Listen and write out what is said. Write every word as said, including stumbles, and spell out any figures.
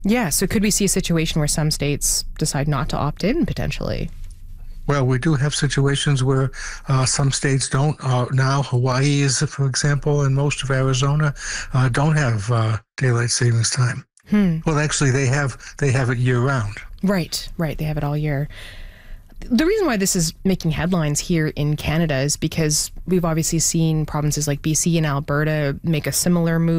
Yeah, so could we see a situation where some states decide not to opt in potentially? Well, we do have situations where uh, some states don't. Uh, now, Hawaii is, for example, and most of Arizona uh, don't have uh, daylight savings time. Hmm. Well, actually, they have they have it year round. Right, right. They have it all year. The reason why this is making headlines here in Canada is because we've obviously seen provinces like B C and Alberta make a similar move.